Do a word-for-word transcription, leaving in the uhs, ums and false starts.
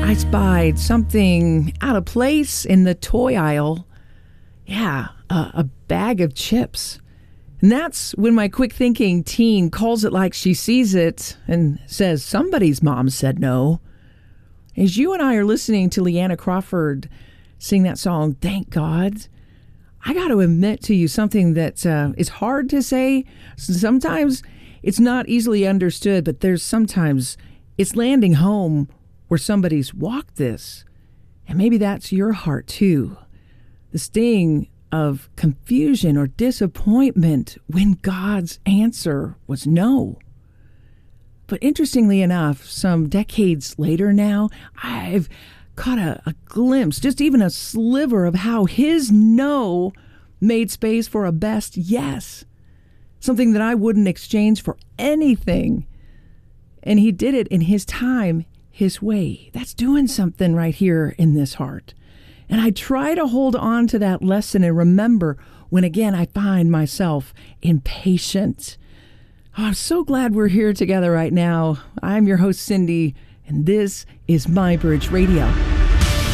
I spied something out of place in the toy aisle. Yeah, a, a bag of chips. And that's when my quick thinking teen calls it like she sees it and says, somebody's mom said no. As you and I are listening to Leanna Crawford sing that song, Thank God, I got to admit to you something that uh, is hard to say. Sometimes it's not easily understood, but there's sometimes it's landing home where somebody's walked this. And maybe that's your heart too. The sting of confusion or disappointment when God's answer was no. But interestingly enough, some decades later now, I've caught a, a glimpse, just even a sliver of how his no made space for a best yes. Something that I wouldn't exchange for anything. And he did it in his time, his way. That's doing something right here in this heart. And I try to hold on to that lesson and remember when again I find myself impatient. Oh, I'm so glad we're here together right now. I'm your host, Cindy, and this is My Bridge Radio.